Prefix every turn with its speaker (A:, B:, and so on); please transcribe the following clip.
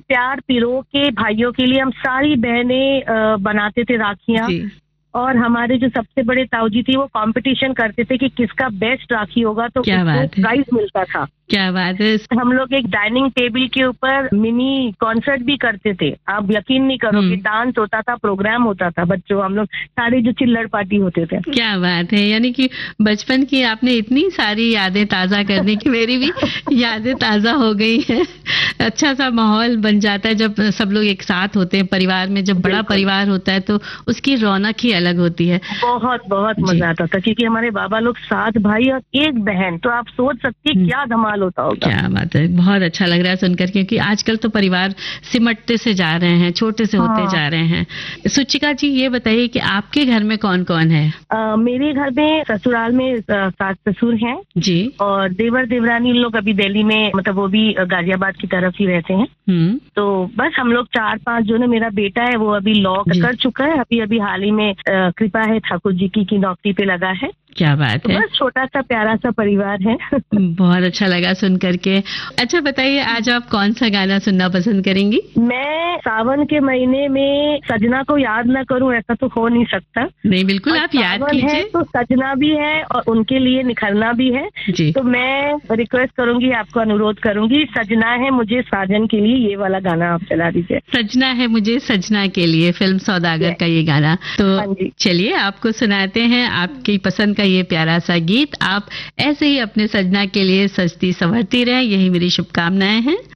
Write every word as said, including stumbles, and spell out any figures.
A: प्यार पिरो के भाइयों के लिए हम सारी बहनें अ, बनाते थे राखियां। और हमारे जो सबसे बड़े ताऊजी थी वो कंपटीशन करते थे कि किसका बेस्ट राखी होगा, तो उसको प्राइज मिलता था।
B: क्या बात है।
A: हम लोग एक डाइनिंग टेबल के ऊपर मिनी कॉन्सर्ट भी करते थे। आप यकीन नहीं करोगे, डांस होता था, प्रोग्राम होता था, बच्चों हम लोग सारे जो चिल्लड़ पार्टी होते थे।
B: क्या बात है, यानी कि बचपन की आपने इतनी सारी यादें ताजा करने की मेरी भी यादें ताजा हो गई है। अच्छा सा माहौल बन जाता है जब सब लोग एक साथ होते हैं परिवार में। जब बड़ा परिवार होता है तो उसकी रौनक ही अलग होती है।
A: बहुत बहुत मजा आता था, क्योंकि हमारे बाबा लोग सात भाई और एक बहन, तो आप सोच सकती क्या धमाल होता होगा।
B: क्या बात है, बहुत अच्छा लग रहा है सुनकर, क्योंकि आजकल तो परिवार सिमटते से जा रहे हैं, छोटे से होते हाँ। जा रहे हैं। सुचिका जी ये बताइए कि आपके घर में कौन कौन है?
A: आ, मेरे घर में ससुराल में सास ससुर हैं
B: जी,
A: और देवर देवरानी लोग अभी दिल्ली में, मतलब वो भी गाजियाबाद की तरफ ही रहते हैं। तो बस हम लोग चार पांच जो है। मेरा बेटा है वो अभी लॉ कर चुका है, अभी अभी हाल ही में कृपा है ठाकुर जी की, की नौकरी पे लगा है।
B: क्या बात
A: तो
B: है,
A: बस छोटा सा प्यारा सा परिवार है।
B: बहुत अच्छा लगा सुन करके। अच्छा बताइए, आज आप कौन सा गाना सुनना पसंद करेंगी?
A: मैं सावन के महीने में सजना को याद ना करूं, ऐसा तो हो नहीं सकता।
B: नहीं बिल्कुल, आप याद कीजिए।
A: तो सजना भी है और उनके लिए निखरना भी है
B: जी।
A: तो मैं रिक्वेस्ट करूंगी, आपको अनुरोध करूंगी, सजना है मुझे साजन के लिए, ये वाला गाना आप चला दीजिए।
B: सजना है मुझे सजना के लिए, फिल्म सौदागर का ये गाना। तो चलिए आपको सुनाते हैं आपकी पसंद का ये प्यारा सा गीत। आप ऐसे ही अपने सजना के लिए सजती संवरती रहें, यही मेरी शुभकामनाएं हैं।